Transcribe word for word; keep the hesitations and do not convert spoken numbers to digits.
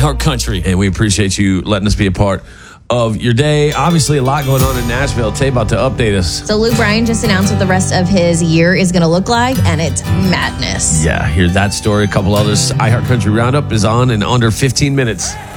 iHeart Country. And we appreciate you letting us be a part of your day. Obviously, a lot going on in Nashville. Tay about to update us. So Luke Bryan just announced what the rest of his year is going to look like, and it's madness. Yeah, hear that story. A couple others. iHeart Country Roundup is on in under fifteen minutes.